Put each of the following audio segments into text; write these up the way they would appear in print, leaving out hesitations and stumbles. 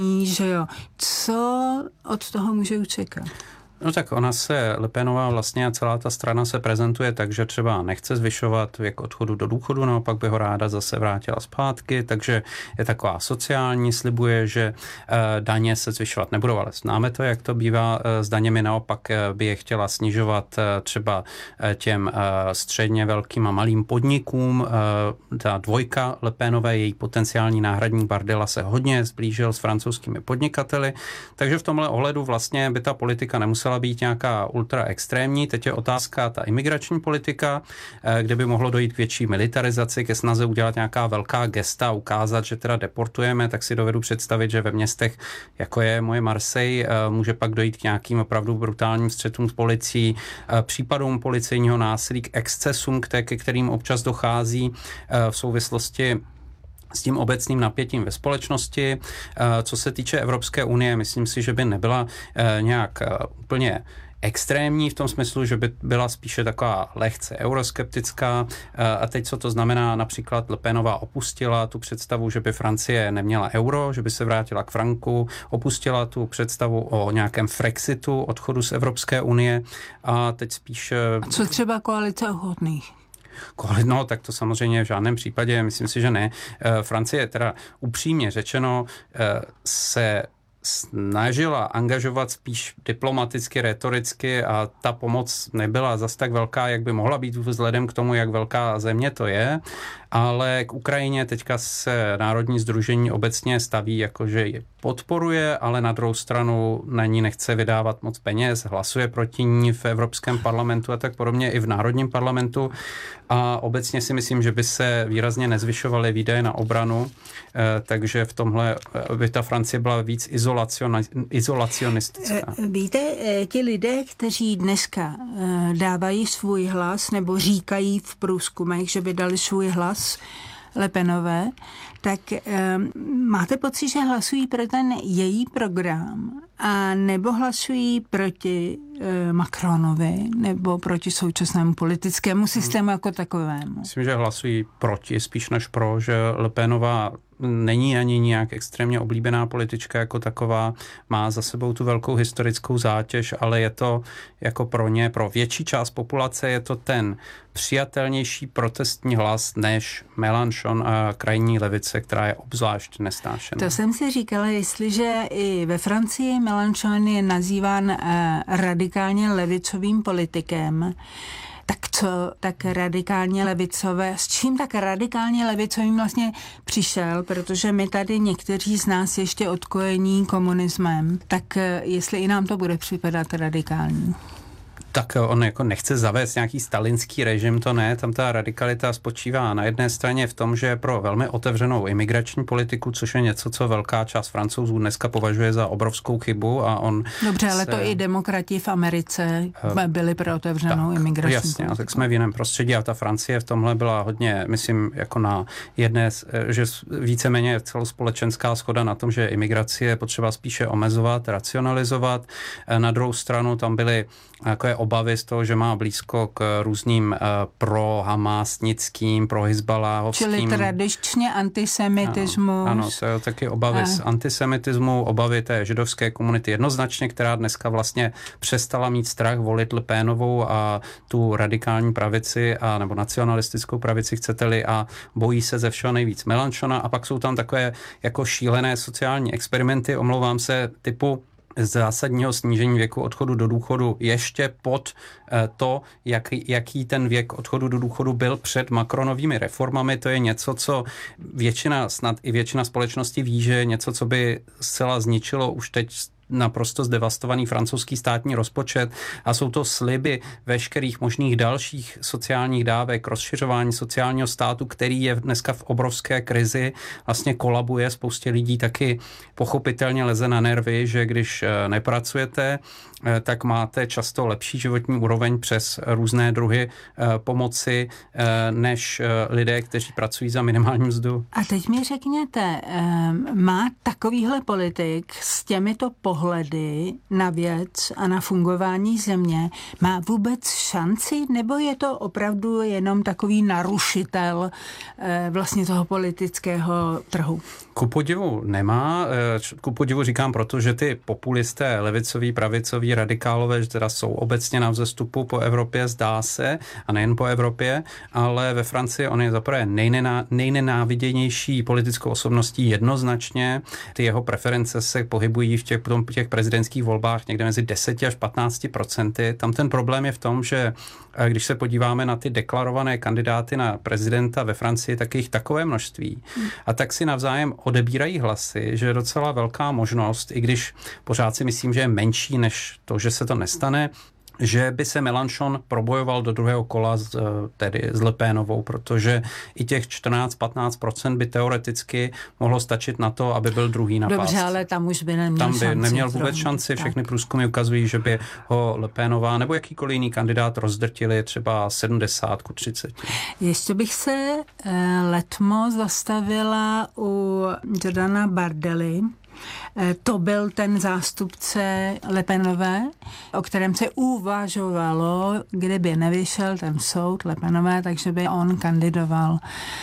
že jo. Co od toho může čekat? No tak ona se, Le Penová vlastně a celá ta strana se prezentuje tak, že třeba nechce zvyšovat věk odchodu do důchodu, naopak by ho ráda zase vrátila zpátky, takže je taková sociální, slibuje, že daně se zvyšovat nebudou, ale známe to, jak to bývá s daněmi, naopak by je chtěla snižovat třeba těm středně velkým a malým podnikům. Ta dvojka Le Penové, její potenciální náhradník Bardella, se hodně zblížil s francouzskými podnikateli, takže v tomhle ohledu vlastně by ta politika nemusela být nějaká ultra extrémní. Teď je otázka ta imigrační politika, kde by mohlo dojít k větší militarizaci, ke snaze udělat nějaká velká gesta, ukázat, že teda deportujeme, tak si dovedu představit, že ve městech, jako je moje Marseille, může pak dojít k nějakým opravdu brutálním střetům s policií, případům policejního násilí, k excesům, ke kterým občas dochází v souvislosti s tím obecným napětím ve společnosti. Co se týče Evropské unie, myslím si, že by nebyla nějak úplně extrémní v tom smyslu, že by byla spíše taková lehce euroskeptická. A teď co to znamená? Například Le Penová opustila tu představu, že by Francie neměla euro, že by se vrátila k franku, opustila tu představu o nějakém Frexitu, odchodu z Evropské unie a teď spíš... A co třeba koalice ochotných? No, tak to samozřejmě v žádném případě, myslím si, že ne. Francie teda upřímně řečeno se snažila angažovat spíš diplomaticky, retoricky a ta pomoc nebyla zas tak velká, jak by mohla být vzhledem k tomu, jak velká země to je, ale k Ukrajině teďka se Národní sdružení obecně staví, jakože ji podporuje, ale na druhou stranu na ní nechce vydávat moc peněz, hlasuje proti ní v Evropském parlamentu a tak podobně i v Národním parlamentu a obecně si myslím, že by se výrazně nezvyšovaly výdaje na obranu, takže v tomhle by ta Francie byla víc izolacionistická. Víte, ti lidé, kteří dneska dávají svůj hlas nebo říkají v průzkumech, že by dali svůj hlas Le Penové, tak máte pocit, že hlasují pro ten její program a nebo hlasují proti Macronovi nebo proti současnému politickému systému jako takovému? Myslím, že hlasují proti, spíš než pro, že Le Penová není ani nějak extrémně oblíbená politička jako taková, má za sebou tu velkou historickou zátěž, ale je to jako pro větší část populace je to ten přijatelnější protestní hlas než Mélenchon a krajní levice, která je obzvlášť nesnášená. To jsem si říkala, jestliže i ve Francii Mélenchon je nazýván radikálně levicovým politikem, tak co tak radikálně levicové, s čím tak radikálně levicovým vlastně přišel, protože my tady někteří z nás ještě odkojení komunismem, tak jestli i nám to bude připadat radikální. Tak on jako nechce zavést nějaký stalinský režim, to ne, tam ta radikalita spočívá na jedné straně v tom, že je pro velmi otevřenou imigrační politiku, což je něco, co velká část Francouzů dneska považuje za obrovskou chybu a on... Dobře, ale to i demokrati v Americe byli pro otevřenou imigrační jasně, politiku. tak jsme v jiném prostředí a ta Francie v tomhle byla hodně, myslím, jako na jedné, že víceméně celospolečenská shoda na tom, že imigraci je potřeba spíše omezovat, racionalizovat. Na druhou stranu tam byly takové obavy z toho, že má blízko k různým pro-hamásnickým, pro-hizbaláhovským. Čili tradičně antisemitismus. Ano, to je taky obavy z antisemitismu, obavy té židovské komunity jednoznačně, která dneska vlastně přestala mít strach volit Le Penovou a tu radikální pravici a nebo nacionalistickou pravici, chcete-li, a bojí se ze všeho nejvíc Mélenchona. A pak jsou tam takové jako šílené sociální experimenty, omlouvám se, typu zásadního snížení věku odchodu do důchodu ještě pod to, jaký ten věk odchodu do důchodu byl před Macronovými reformami. To je něco, co snad i většina společnosti ví, že je něco, co by zcela zničilo už teď naprosto zdevastovaný francouzský státní rozpočet a jsou to sliby veškerých možných dalších sociálních dávek, rozšiřování sociálního státu, který je dneska v obrovské krizi, vlastně kolabuje, spoustě lidí taky pochopitelně leze na nervy, že když nepracujete, tak máte často lepší životní úroveň přes různé druhy pomoci, než lidé, kteří pracují za minimální mzdu. A teď mi řekněte, má takovýhle politik s těmito pohledy na věc a na fungování země má vůbec šanci, nebo je to opravdu jenom takový narušitel vlastně toho politického trhu? Ku podivu nemá. Ku podivu říkám proto, že ty populisté, levicoví, pravicoví, radikálové, že teda jsou obecně na vzestupu po Evropě, zdá se, a nejen po Evropě, ale ve Francii on je zaprvé nejnenáviděnější politickou osobností jednoznačně. Ty jeho preference se pohybují v těch prezidentských volbách někde mezi 10 až 15%. Tam ten problém je v tom, že když se podíváme na ty deklarované kandidáty na prezidenta ve Francii, tak je jich takové množství. A tak si navzájem odebírají hlasy, že je docela velká možnost, i když pořád si myslím, že je menší než to, že se to nestane, že by se Mélenchon probojoval do druhého kola tedy s Le Penovou, protože i těch 14-15% by teoreticky mohlo stačit na to, aby byl druhý na pásce. Dobře, ale tam už by neměl šanci. Tam by neměl vůbec šanci. Všechny průzkumy ukazují, že by ho Le Penová nebo jakýkoliv jiný kandidát rozdrtili třeba 70-30. Ještě bych se letmo zastavila u Jordana Bardely. To byl ten zástupce Le Penové, o kterém se uvažovalo, kdyby nevyšel ten soud Le Penové, takže by on kandidoval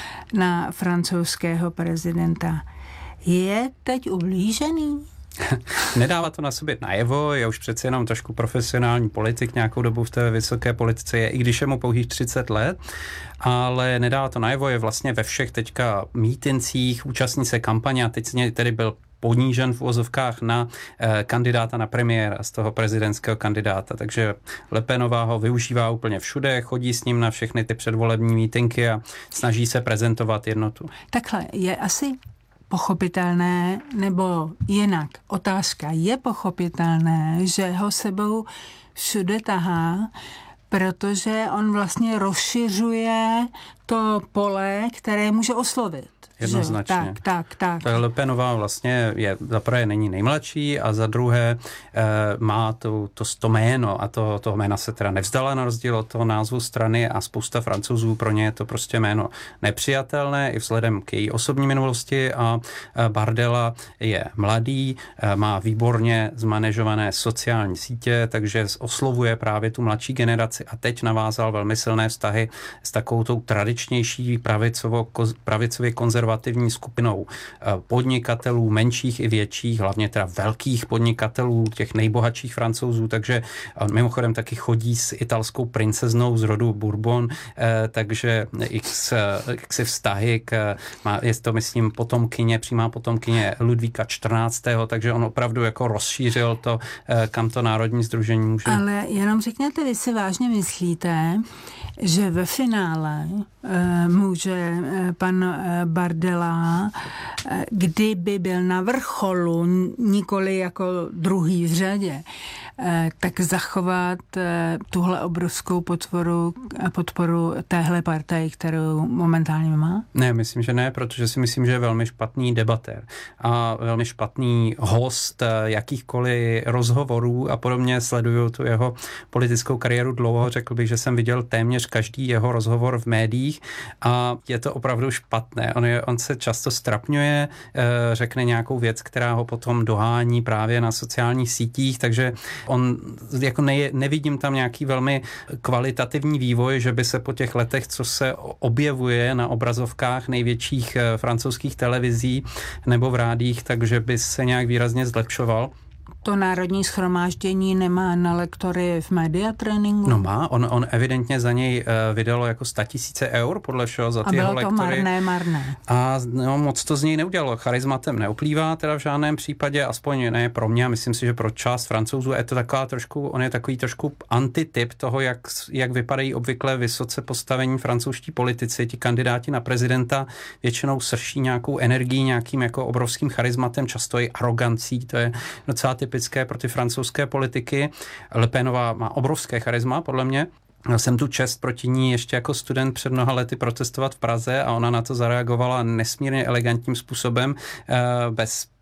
na francouzského prezidenta. Je teď ublížený? Nedává to na sobě najevo, je už přece jenom trošku profesionální politik, nějakou dobu v té vysoké politice je, i když je mu pouhých 30 let, ale nedává to najevo, je vlastně ve všech teďka mítincích, účastní se kampaně a teď tedy byl ponížen v uvozovkách na kandidáta na premiéra z toho prezidentského kandidáta. Takže Le Penová ho využívá úplně všude, chodí s ním na všechny ty předvolební mítinky a snaží se prezentovat jednotu. Takhle, je asi pochopitelné, nebo jinak otázka, je pochopitelné, že ho sebou všude tahá, protože on vlastně rozšiřuje to pole, které může oslovit. Jednoznačně. Tak. Le Penová vlastně za prvé není nejmladší a za druhé má to jméno a toho jména se teda nevzdala na rozdíl od toho názvu strany a spousta Francouzů pro ně je to prostě jméno nepřijatelné i vzhledem k její osobní minulosti a Bardella je mladý, má výborně zmanéžované sociální sítě, takže oslovuje právě tu mladší generaci a teď navázal velmi silné vztahy s takovou tou tradičnější pravicově konzervativní skupinou podnikatelů, menších i větších, hlavně teda velkých podnikatelů, těch nejbohatších Francouzů, takže mimochodem taky chodí s italskou princeznou z rodu Bourbon, takže si vztahy je to, myslím, přímá potomkyně Ludvíka XIV., takže on opravdu jako rozšířil to, kam to Národní sdružení může. Ale jenom řekněte, vy si vážně myslíte, že ve finále může pan Bardella, kdyby byl na vrcholu, nikoli jako druhý v řadě, tak zachovat tuhle obrovskou podporu téhle partaji, kterou momentálně má? Ne, myslím, že ne, protože si myslím, že je velmi špatný debatér a velmi špatný host jakýchkoliv rozhovorů a podobně. Sleduju tu jeho politickou kariéru dlouho, řekl bych, že jsem viděl téměř každý jeho rozhovor v médiích a je to opravdu špatné. On se často strapňuje, řekne nějakou věc, která ho potom dohání právě na sociálních sítích, takže on jako nevidím tam nějaký velmi kvalitativní vývoj, že by se po těch letech, co se objevuje na obrazovkách největších francouzských televizí nebo v rádiích, takže by se nějak výrazně zlepšoval. To Národní shromáždění nemá na lektory v mediatréninku? No má, on evidentně za něj vydalo jako 100 000 eur podle všeho za ty jeho lektory. A bylo to marné. A moc to z něj neudělalo. Charizmatem neuplývá teda v žádném případě, aspoň ne pro mě, a myslím si, že pro část Francouzů je to on je takový trošku antityp toho, jak vypadají obvykle vysoce postavení francouzští politici. Ti kandidáti na prezidenta většinou srší nějakou energií, nějakým jako obrovským charizmatem, často i arogancí, to je docela typické pro ty francouzské politiky. Le Penová má obrovské charisma, podle mě. Měl jsem tu čest proti ní ještě jako student před mnoha lety protestovat v Praze a ona na to zareagovala nesmírně elegantním způsobem, bez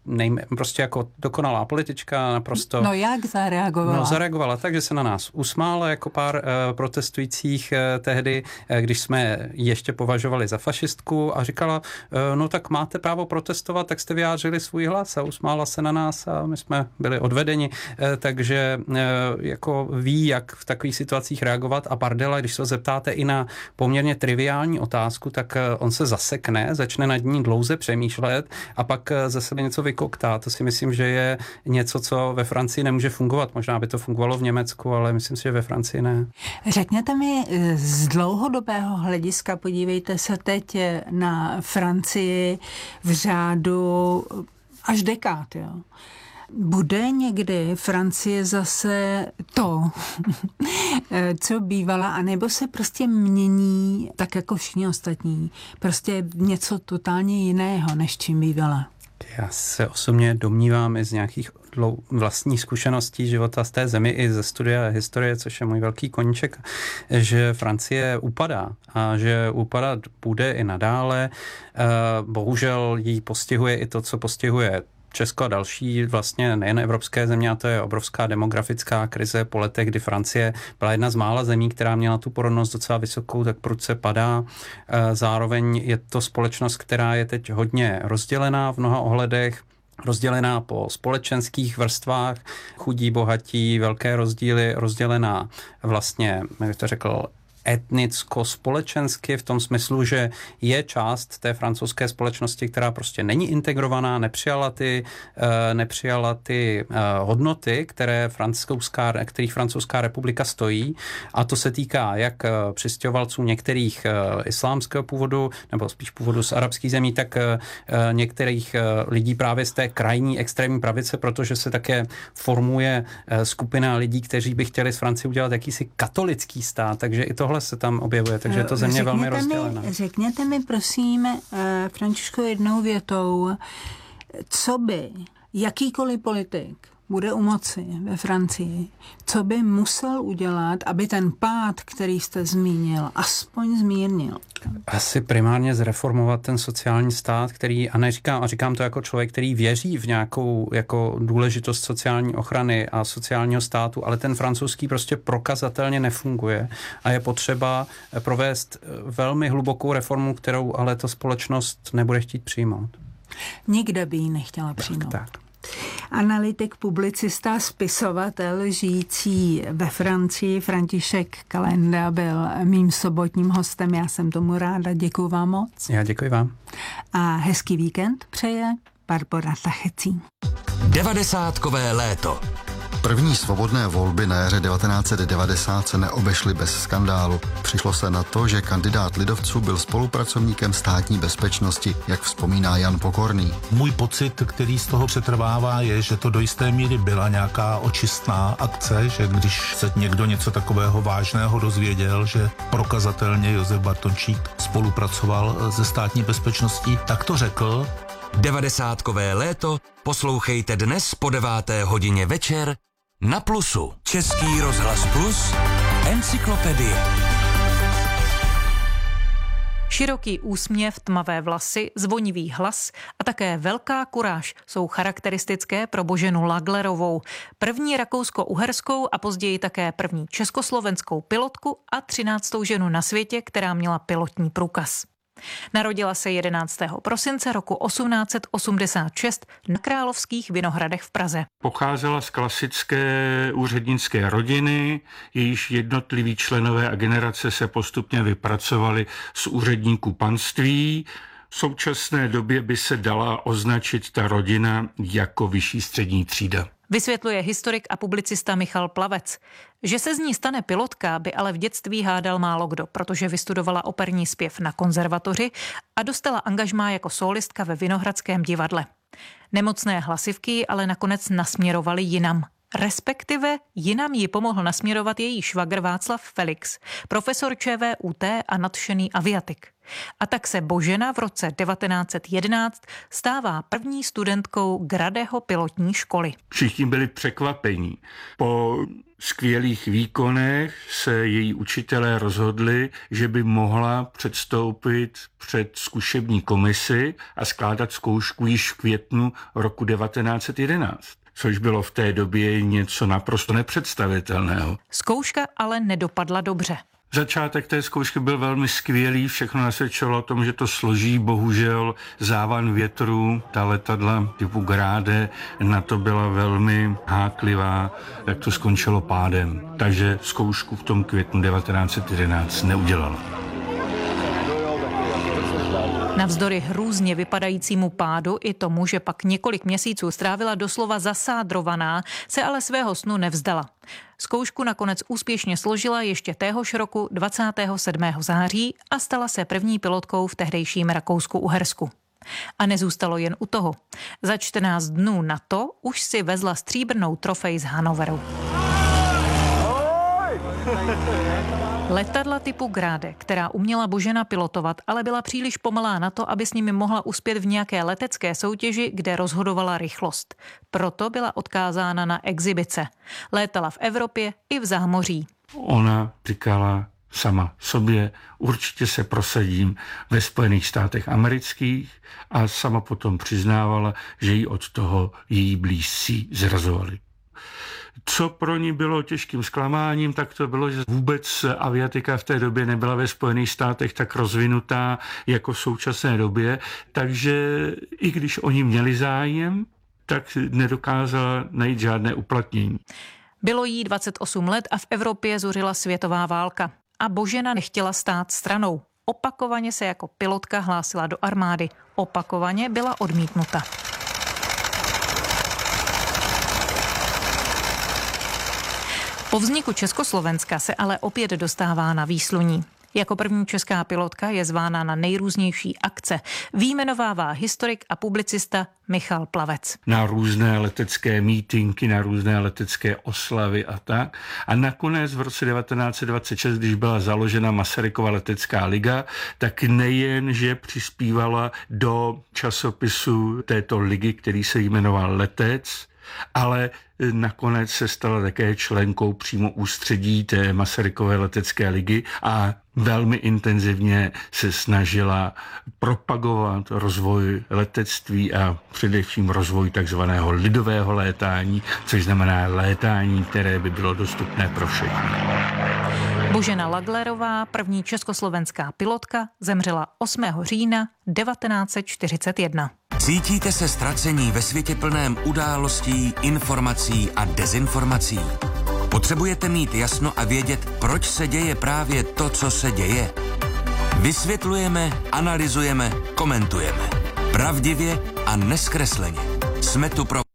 prostě jako dokonalá politička, naprosto... No jak zareagovala? No zareagovala tak, že se na nás usmála jako pár protestujících tehdy, když jsme ještě považovali za fašistku a říkala, no tak máte právo protestovat, tak jste vyjádřili svůj hlas a usmála se na nás a my jsme byli odvedeni, takže jako ví, jak v takových situacích reagovat a Bardella, když se ho zeptáte i na poměrně triviální otázku, tak on se zasekne, začne nad ní dlouze přemýšlet a pak ze sebe něco vykoktá. To si myslím, že je něco, co ve Francii nemůže fungovat. Možná by to fungovalo v Německu, ale myslím si, že ve Francii ne. Řekněte mi z dlouhodobého hlediska, podívejte se teď na Francii v řádu až dekád, jo. Bude někdy Francie zase to, co bývala, anebo se prostě mění tak jako všichni ostatní. Prostě něco totálně jiného, než čím bývala. Já se osobně domnívám i z nějakých vlastních zkušeností života z té zemi i ze studia historie, což je můj velký koníček, že Francie upadá a že upadat bude i nadále. Bohužel jí postihuje i to, co postihuje Česko a další vlastně nejen evropské země, a to je obrovská demografická krize po letech, kdy Francie byla jedna z mála zemí, která měla tu porodnost docela vysokou, tak prudce padá. Zároveň je to společnost, která je teď hodně rozdělená v mnoha ohledech, rozdělená po společenských vrstvách, chudí, bohatí, velké rozdíly, rozdělená vlastně, jak to řekl, etnicko-společensky v tom smyslu, že je část té francouzské společnosti, která prostě není integrovaná, nepřijala ty hodnoty, kterých Francouzská republika stojí. A to se týká jak přistěhovalců některých islámského původu, nebo spíš původu z arabských zemí, tak některých lidí právě z té krajní extrémní pravice, protože se také formuje skupina lidí, kteří by chtěli z Francie udělat jakýsi katolický stát, takže i tohle se tam objevuje, takže je to země velmi rozdělená. Řekněte mi, prosím, Františku, jednou větou, co by jakýkoliv politik bude u moci ve Francii, co by musel udělat, aby ten pád, který jste zmínil, aspoň zmírnil? Asi primárně zreformovat ten sociální stát, říkám to jako člověk, který věří v nějakou jako důležitost sociální ochrany a sociálního státu, ale ten francouzský prostě prokazatelně nefunguje a je potřeba provést velmi hlubokou reformu, kterou ale ta společnost nebude chtít přijmout. Nikde by ji nechtěla přijmout. Tak. Analytik, publicista, spisovatel žijící ve Francii František Kalenda byl mým sobotním hostem. Já jsem tomu ráda. Děkuji vám moc. Já děkuji vám. A hezký víkend přeje Barbora Tachecí. 90kové léto. První svobodné volby na jaře 1990 se neobešly bez skandálu. Přišlo se na to, že kandidát lidovců byl spolupracovníkem státní bezpečnosti, jak vzpomíná Jan Pokorný. Můj pocit, který z toho přetrvává, je, že to do jisté míry byla nějaká očistná akce, že když se někdo něco takového vážného dozvěděl, že prokazatelně Josef Bartončík spolupracoval se státní bezpečností, tak to řekl. 90kové léto poslouchejte dnes po 9. hodině večer na Plusu. Český rozhlas Plus, encyklopedie. Široký úsměv, tmavé vlasy, zvonivý hlas a také velká kuráž jsou charakteristické pro Boženu Laglerovou, první rakousko-uherskou a později také první československou pilotku a 13. ženu na světě, která měla pilotní průkaz. Narodila se 11. prosince roku 1886 na Královských Vinohradech v Praze. Pocházela z klasické úřednické rodiny, jejíž jednotliví členové a generace se postupně vypracovali z úředníků panství. V současné době by se dala označit ta rodina jako vyšší střední třída. Vysvětluje historik a publicista Michal Plavec. Že se z ní stane pilotka, by ale v dětství hádal málo kdo, protože vystudovala operní zpěv na konzervatoři a dostala angažmá jako sólistka ve Vinohradském divadle. Nemocné hlasivky ale nakonec nasměrovaly jinam. Respektive jinam ji pomohl nasměrovat její švagr Václav Felix, profesor ČVUT a nadšený aviatik. A tak se Božena v roce 1911 stává první studentkou Gradeho pilotní školy. Všichni byli překvapení. Po skvělých výkonech se její učitelé rozhodli, že by mohla předstoupit před zkušební komisi a skládat zkoušku již v květnu roku 1911. Což bylo v té době něco naprosto nepředstavitelného. Zkouška ale nedopadla dobře. Začátek té zkoušky byl velmi skvělý, všechno nasvědčovalo o tom, že to složí, bohužel závan větru, ta letadla typu Grade na to byla velmi háklivá, jak to skončilo pádem. Takže zkoušku v tom květnu 1911 neudělala. Navzdory hrůzně vypadajícímu pádu i tomu, že pak několik měsíců strávila doslova zasádrovaná, se ale svého snu nevzdala. Zkoušku nakonec úspěšně složila ještě téhož roku 27. září a stala se první pilotkou v tehdejším Rakousku-Uhersku. A nezůstalo jen u toho. Za 14 dnů na to už si vezla stříbrnou trofej z Hannoveru. Letadla typu Grade, která uměla Božena pilotovat, ale byla příliš pomalá na to, aby s nimi mohla uspět v nějaké letecké soutěži, kde rozhodovala rychlost. Proto byla odkázána na exibice. Létala v Evropě i v zámoří. Ona říkala sama sobě, určitě se prosadím ve Spojených státech amerických a sama potom přiznávala, že ji od toho její blízcí zrazovali. Co pro ní bylo těžkým zklamáním, tak to bylo, že vůbec aviatika v té době nebyla ve Spojených státech tak rozvinutá jako v současné době, takže i když oni měli zájem, tak nedokázala najít žádné uplatnění. Bylo jí 28 let a v Evropě zuřila světová válka. A Božena nechtěla stát stranou. Opakovaně se jako pilotka hlásila do armády. Opakovaně byla odmítnuta. Po vzniku Československa se ale opět dostává na výsluní. Jako první česká pilotka je zvána na nejrůznější akce. Výjmenovává historik a publicista Michal Plavec. Na různé letecké mítinky, na různé letecké oslavy a tak. A nakonec v roce 1926, když byla založena Masarykova letecká liga, tak nejen, že přispívala do časopisu této ligy, který se jmenoval Letec, ale nakonec se stala také členkou přímo ústředí té Masarykové letecké ligy a velmi intenzivně se snažila propagovat rozvoj letectví a především rozvoj takzvaného lidového létání, což znamená létání, které by bylo dostupné pro všechny. Božena Laglerová, první československá pilotka, zemřela 8. října 1941. Cítíte se ztracení ve světě plném událostí, informací a dezinformací? Potřebujete mít jasno a vědět, proč se děje právě to, co se děje? Vysvětlujeme, analyzujeme, komentujeme. Pravdivě a nezkresleně. Jsme tu pro